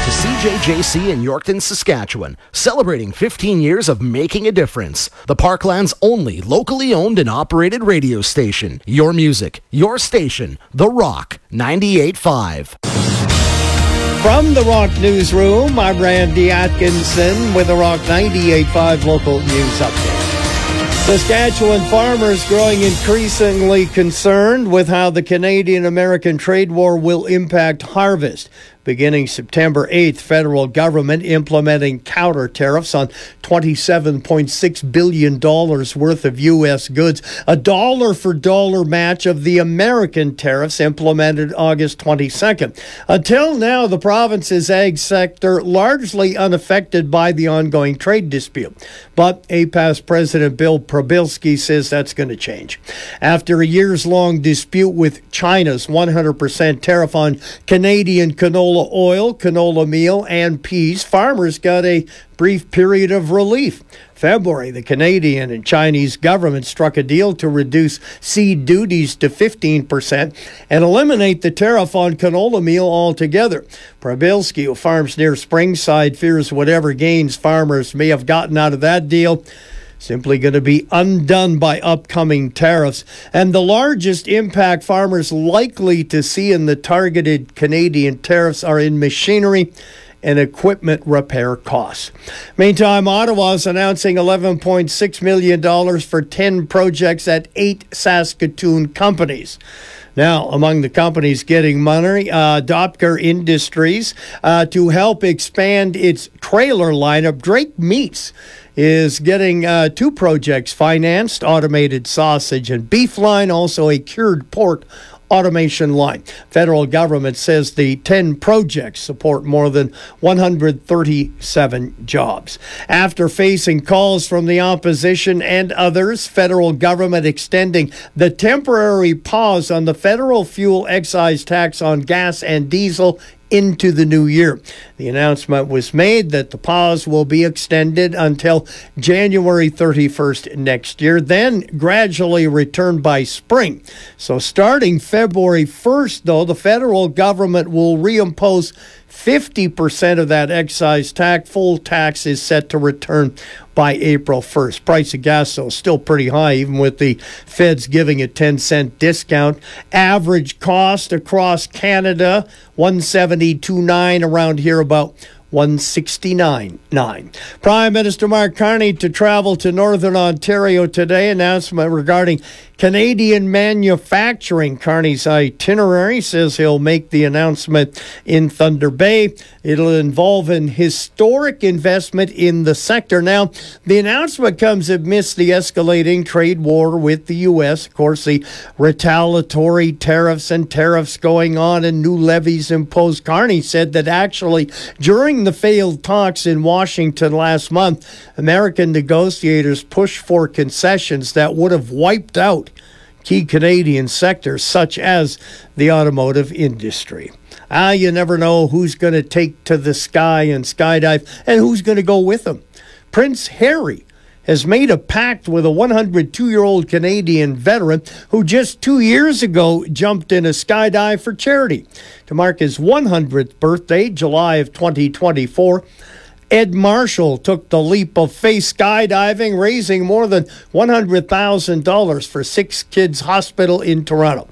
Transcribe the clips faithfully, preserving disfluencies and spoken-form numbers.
to C J J C in Yorkton, Saskatchewan, celebrating fifteen years of making a difference. The Parkland's only locally owned and operated radio station. Your music, your station, The Rock ninety-eight point five. From the Rock Newsroom, I'm Randy Atkinson with the Rock ninety-eight point five local news update. Saskatchewan farmers growing increasingly concerned with how the Canadian-American trade war will impact harvest. Beginning September eighth, federal government implementing counter tariffs on twenty-seven point six billion dollars worth of U S goods, a dollar-for-dollar match of the American tariffs implemented August twenty-second. Until now, the province's ag sector largely unaffected by the ongoing trade dispute. But A P A S President Bill Probilski says that's going to change. After a years-long dispute with China's one hundred percent tariff on Canadian canola oil, canola meal, and peas, farmers got a brief period of relief. February, the Canadian and Chinese government struck a deal to reduce seed duties to fifteen percent and eliminate the tariff on canola meal altogether. Probilski, who farms near Springside, fears whatever gains farmers may have gotten out of that deal simply going to be undone by upcoming tariffs. And the largest impact farmers likely to see in the targeted Canadian tariffs are in machinery and equipment repair costs. Meantime, Ottawa is announcing eleven point six million dollars for ten projects at eight Saskatoon companies. Now, among the companies getting money, uh, Dopker Industries, uh, to help expand its trailer lineup. Drake Meats is getting uh, two projects financed, automated sausage and beef line, also a cured pork automation line. Federal government says the ten projects support more than one hundred thirty-seven jobs. After facing calls from the opposition and others, federal government extending the temporary pause on the federal fuel excise tax on gas and diesel into the new year. The announcement was made that the pause will be extended until January thirty-first next year, then gradually returned by spring. So starting February first, though, the federal government will reimpose fifty percent of that excise tax. Full tax is set to return by April first. Price of gas, though, still pretty high, even with the feds giving a ten cent discount. Average cost across Canada, one seventy-two point nine, around here about one sixty-nine point nine. Prime Minister Mark Carney to travel to Northern Ontario today. Announcement regarding Canadian manufacturing. Carney's itinerary says he'll make the announcement in Thunder Bay. It'll involve an historic investment in the sector. Now, the announcement comes amidst the escalating trade war with the U S. Of course, the retaliatory tariffs and tariffs going on and new levies imposed. Carney said that actually during the failed talks in Washington last month, American negotiators pushed for concessions that would have wiped out key Canadian sectors such as the automotive industry. Ah, you never know who's going to take to the sky and skydive and who's going to go with them. Prince Harry has made a pact with a one hundred two-year-old Canadian veteran who just two years ago jumped in a skydive for charity. To mark his one hundredth birthday, July of twenty twenty-four, Ed Marshall took the leap of faith skydiving, raising more than one hundred thousand dollars for Six Kids Hospital in Toronto.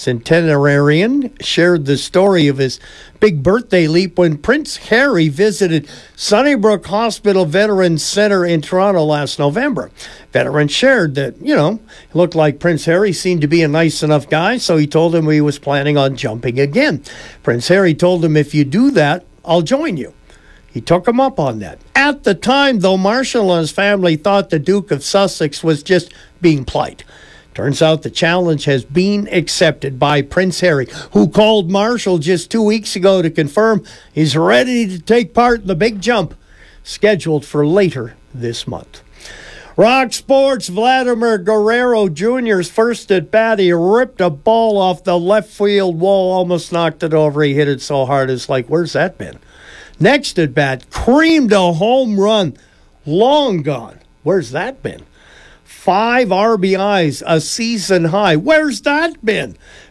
Centenarian shared the story of his big birthday leap when Prince Harry visited Sunnybrook Hospital Veterans Center in Toronto last November. Veteran shared that, you know, it looked like Prince Harry seemed to be a nice enough guy, so he told him he was planning on jumping again. Prince Harry told him, if you do that, I'll join you. He took him up on that. At the time, though, Marshall and his family thought the Duke of Sussex was just being polite. Turns out the challenge has been accepted by Prince Harry, who called Marshall just two weeks ago to confirm he's ready to take part in the big jump, scheduled for later this month. Rock Sports, Vladimir Guerrero Junior's first at bat. He ripped a ball off the left field wall, almost knocked it over. He hit it so hard, it's like, where's that been? Next at bat, creamed a home run. Long gone. Where's that been? Five R B Is, a season high. Where's that been?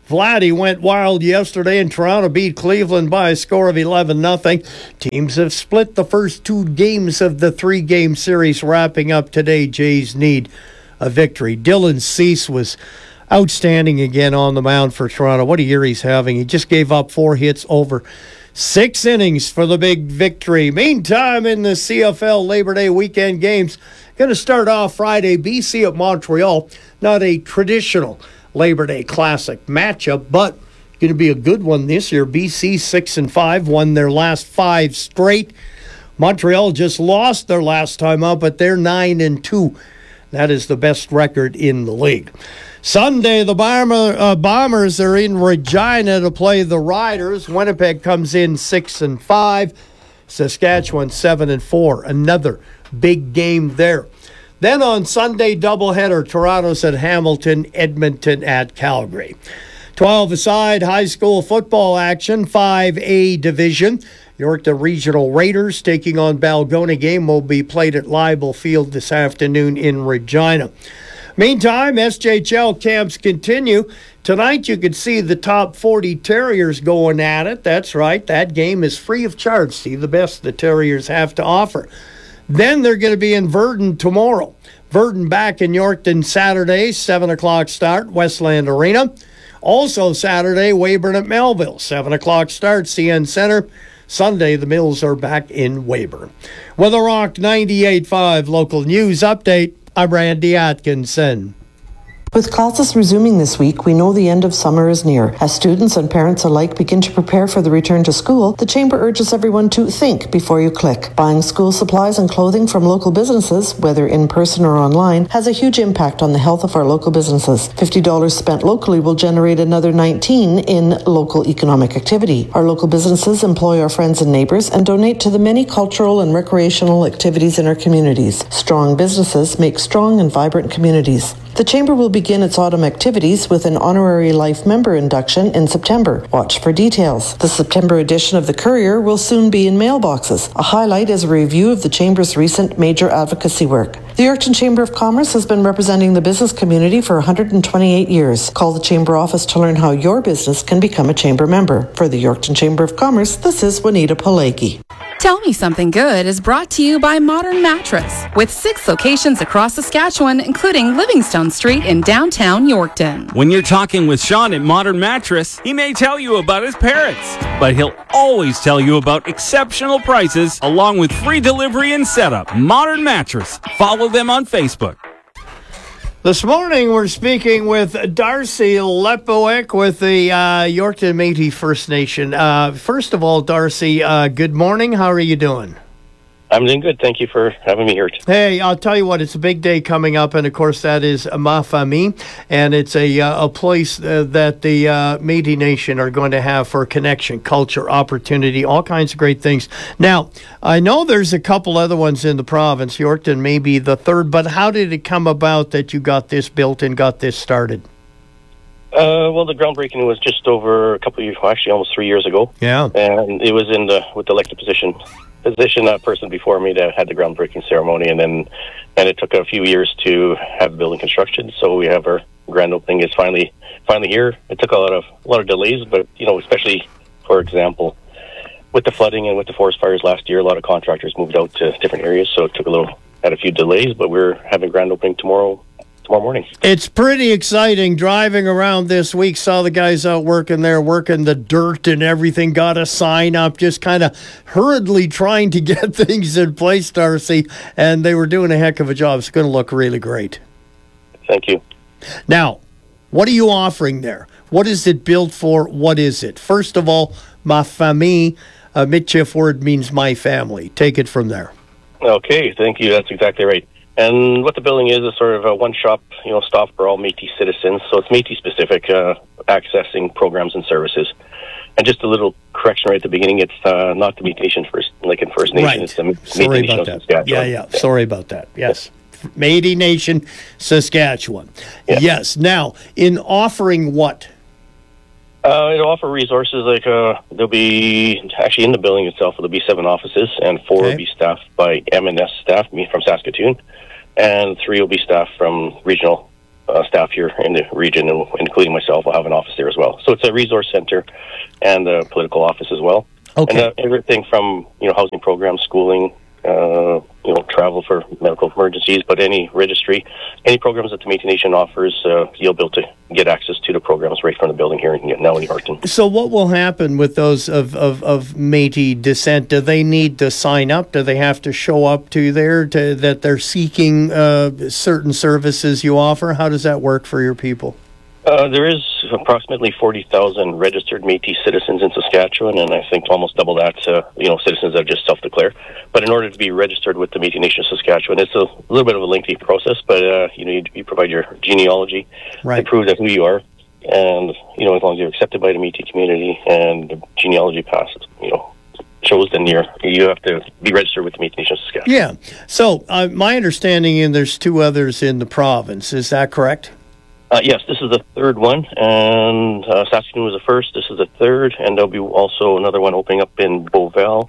Vladdy went wild yesterday, and Toronto beat Cleveland by a score of eleven nothing. Teams have split the first two games of the three-game series. Wrapping up today, Jays need a victory. Dylan Cease was outstanding again on the mound for Toronto. What a year he's having. He just gave up four hits over six innings for the big victory. Meantime, in the C F L Labor Day weekend games, going to start off Friday, B C at Montreal. Not a traditional Labor Day Classic matchup, but going to be a good one this year. B C six and five, won their last five straight. Montreal just lost their last time out, but they're nine and two. That is the best record in the league. Sunday, the Bomber, uh, Bombers are in Regina to play the Riders. Winnipeg comes in six and five. Saskatchewan seven and four. Another big game there. Then on Sunday, doubleheader, Toronto's at Hamilton, Edmonton at Calgary. twelve-a-side high school football action, five A division. Yorkton Regional Raiders taking on Balgona. Game will be played at Leibel Field this afternoon in Regina. Meantime, S J H L camps continue. Tonight you can see the top forty Terriers going at it. That's right, that game is free of charge. See the best the Terriers have to offer. Then they're going to be in Virden tomorrow. Virden back in Yorkton Saturday, seven o'clock start, Westland Arena. Also Saturday, Weyburn at Melville, seven o'clock start, C N Center. Sunday, the Mills are back in Weyburn. With a Rock ninety-eight point five local news update, I'm Randy Atkinson. With classes resuming this week, we know the end of summer is near. As students and parents alike begin to prepare for the return to school, the Chamber urges everyone to think before you click. Buying school supplies and clothing from local businesses, whether in person or online, has a huge impact on the health of our local businesses. fifty dollars spent locally will generate another nineteen dollars in local economic activity. Our local businesses employ our friends and neighbours and donate to the many cultural and recreational activities in our communities. Strong businesses make strong and vibrant communities. The Chamber will begin its autumn activities with an honorary life member induction in September. Watch for details. The September edition of the Courier will soon be in mailboxes. A highlight is a review of the Chamber's recent major advocacy work. The Yorkton Chamber of Commerce has been representing the business community for one hundred twenty-eight years. Call the Chamber office to learn how your business can become a Chamber member. For the Yorkton Chamber of Commerce, this is Juanita Pileggi. Tell Me Something Good is brought to you by Modern Mattress, with six locations across Saskatchewan, including Livingstone Street in downtown Yorkton. When you're talking with Sean at Modern Mattress, he may tell you about his parrots, but he'll always tell you about exceptional prices along with free delivery and setup. Modern Mattress. Follow them on Facebook. This morning, we're speaking with Darcy Lepowick with the uh, Yorkton Métis First Nation. Uh, first of all, Darcy, uh, good morning. How are you doing? I'm doing good. Thank you for having me here. Hey, I'll tell you what, it's a big day coming up, and of course that is Ma Famille, and it's a uh, a place uh, that the uh, Métis Nation are going to have for connection, culture, opportunity, all kinds of great things. Now, I know there's a couple other ones in the province. Yorkton may be the third, but how did it come about that you got this built and got this started? Uh, well, the groundbreaking was just over a couple of years, well, actually almost three years ago. Yeah. And it was in the with the elected position. position a person before me that had the groundbreaking ceremony, and then and it took a few years to have the building construction. So we have our grand opening is finally finally here. It took a lot of a lot of delays, but you know, especially for example, with the flooding and with the forest fires last year, a lot of contractors moved out to different areas, so it took a little had a few delays. But we're having grand opening tomorrow. Tomorrow morning. It's pretty exciting. Driving around this week, saw the guys out working there, working the dirt and everything, got a sign up, just kind of hurriedly trying to get things in place, Darcy, and they were doing a heck of a job. It's going to look really great. Thank you. Now, what are you offering there? What is it built for? What is it? First of all, Ma Famille, a Michif word means my family. Take it from there. Okay, thank you. That's exactly right. And what the building is is sort of a one-shop, you know, stop for all Métis citizens. So it's Métis-specific, uh, accessing programs and services. And just a little correction right at the beginning: it's uh, not the Métis Nation First, like in First Nation. Right. It's the Sorry Métis Nation about of that. Saskatchewan. Yeah, yeah, yeah. Sorry about that. Yes. Yeah. Métis Nation, Saskatchewan. Yeah. Yes. Now, in offering what? Uh, it'll offer resources like uh, there'll be actually in the building itself. There'll be seven offices, and four Okay. will be staffed by M and S staff, me from Saskatoon, and three will be staffed from regional uh, staff here in the region, and including myself, will have an office there as well. So it's a resource center and a political office as well. Okay. And uh, everything from, you know, housing programs, schooling, uh, you know, travel for medical emergencies, but any registry, any programs that the Métis Nation offers, uh, you'll be able to get access to the programs right from the building here in, now in Yorkton. So what will happen with those of, of, of Métis descent? Do they need to sign up? Do they have to show up to there to, that they're seeking uh, certain services you offer? How does that work for your people? Uh, there is approximately forty thousand registered Métis citizens in Saskatchewan, and I think almost double that, uh, you know, citizens that just self-declare. But in order to be registered with the Métis Nation of Saskatchewan, it's a little bit of a lengthy process, but, uh, you know, you, you provide your genealogy right. to prove that who you are, and, you know, as long as you're accepted by the Métis community and the genealogy passes, you know, shows then you're, you have to be registered with the Métis Nation of Saskatchewan. Yeah. So uh, my understanding is there's two others in the province. Is that correct? Uh, yes, this is the third one, and uh, Saskatoon was the first. This is the third, and there'll be also another one opening up in Beauval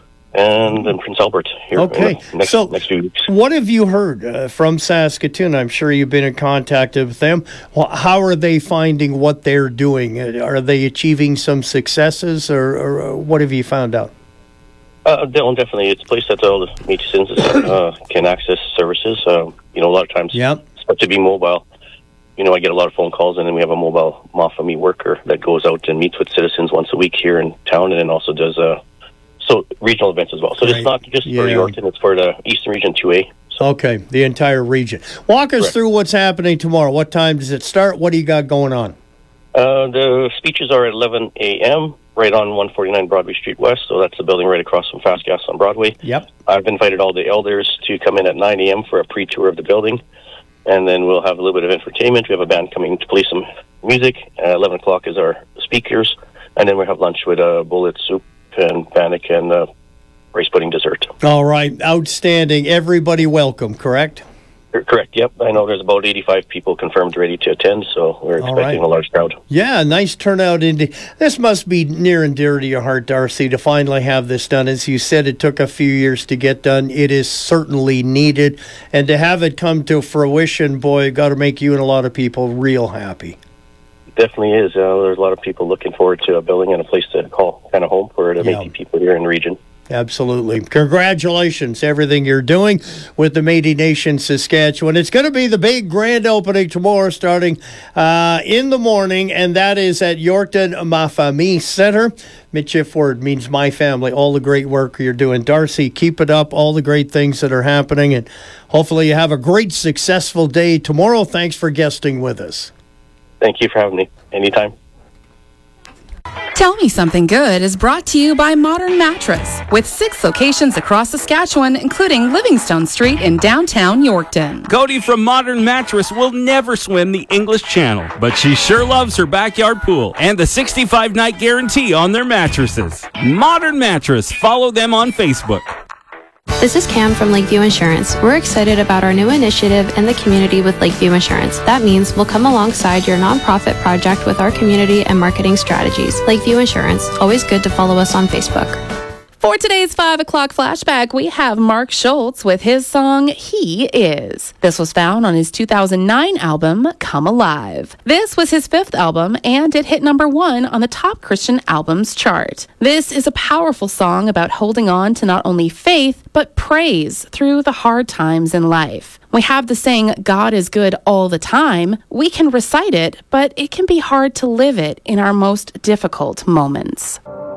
and in Prince Albert here okay. in the next, so next few weeks. What have you heard uh, from Saskatoon? I'm sure you've been in contact with them. Well, how are they finding what they're doing? Are they achieving some successes, or, or what have you found out? Uh, definitely, it's a place that all the Métis citizens uh, can access services. Uh, you know, a lot of times yep. it's to be mobile. You know, I get a lot of phone calls, and then we have a mobile Mofa Me worker that goes out and meets with citizens once a week here in town, and then also does uh, so regional events as well. So right. it's not just yeah. for Yorkton; it's for the Eastern Region two A. So. Okay, the entire region. Walk us Correct. through what's happening tomorrow. What time does it start? What do you got going on? Uh, the speeches are at eleven a.m. right on one forty-nine Broadway Street West, so that's the building right across from Fast Gas on Broadway. Yep. I've invited all the elders to come in at nine a.m. for a pre-tour of the building. And then we'll have a little bit of entertainment. We have a band coming to play some music. Uh, eleven o'clock is our speakers. And then we'll have lunch with uh, bullet soup and bannock and uh, rice pudding dessert. All right. Outstanding. Everybody welcome, correct? Correct, yep. I know there's about eighty-five people confirmed ready to attend, so we're expecting right. a large crowd. Yeah, nice turnout. Into This must be near and dear to your heart, Darcy, to finally have this done. As you said, it took a few years to get done. It is certainly needed. And to have it come to fruition, boy, got to make you and a lot of people real happy. It definitely is. Uh, there's a lot of people looking forward to a building and a place to call kind of home for the yeah. Métis people here in the region. Absolutely. Congratulations, everything you're doing with the Métis Nation Saskatchewan. It's going to be the big grand opening tomorrow starting uh, in the morning, and that is at Yorkton Ma Famille Centre. Michif word means my family, all the great work you're doing. Darcy, keep it up, all the great things that are happening, and hopefully you have a great, successful day tomorrow. Thanks for guesting with us. Thank you for having me. Anytime. Tell Me Something Good is brought to you by Modern Mattress, with six locations across Saskatchewan, including Livingstone Street in downtown Yorkton. Cody from Modern Mattress will never swim the English Channel, but she sure loves her backyard pool and the sixty-five night guarantee on their mattresses. Modern Mattress. Follow them on Facebook. This is Cam from Lakeview Insurance. We're excited about our new initiative in the community with Lakeview Insurance. That means we'll come alongside your nonprofit project with our community and marketing strategies. Lakeview Insurance. Always good to follow us on Facebook. For today's five o'clock flashback, we have Mark Schultz with his song, He Is. This was found on his two thousand nine album, Come Alive. This was his fifth album, and it hit number one on the top Christian albums chart. This is a powerful song about holding on to not only faith, but praise through the hard times in life. We have the saying, God is good all the time. We can recite it, but it can be hard to live it in our most difficult moments.